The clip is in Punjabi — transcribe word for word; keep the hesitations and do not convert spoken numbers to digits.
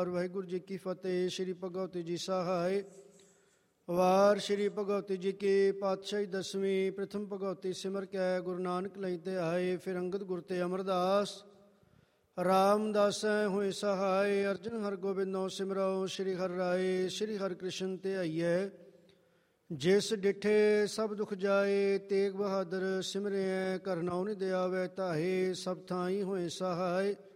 ਵਾਹਿਗੁਰੂ ਜੀ ਕੀ ਫਤਿਹ। ਸ਼੍ਰੀ ਭਗਵਤੀ ਜੀ ਸਹਾਇ। ਵਾਰ ਸ਼੍ਰੀ ਭਗਵਤੀ ਜੀ ਕੀ ਪਾਤਸ਼ਾਹੀ ਦਸਵੀਂ। ਪ੍ਰਥਮ ਭਗਵਤੀ ਸਿਮਰ ਕੈ ਗੁਰੂ ਨਾਨਕ ਲਈ ਤੇ ਆਏ। ਫਿਰ ਅੰਗਦ ਗੁਰ ਤੇ ਅਮਰਦਾਸ ਰਾਮਦਾਸੈ ਹੋਏ ਸਹਾਇ। ਅਰਜਨ ਹਰ ਗੋਬਿੰਦੋ ਸਿਮਰੋ ਸ਼੍ਰੀ ਹਰਿ ਰਾਏ। ਸ਼੍ਰੀ ਹਰਿ ਕ੍ਰਿਸ਼ਨ ਤੇ ਆਈਐ ਜਿਸ ਡਿਠੇ ਸਭ ਦੁਖ ਜਾਏ। ਤੇਗ ਬਹਾਦਰ ਸਿਮਰਿਐ ਘਰ ਨਾਉ ਨਿਦ ਆਵੈ ਧਾਏ। ਸਭ ਥਾਈ ਹੋਏ ਸਹਾਇ।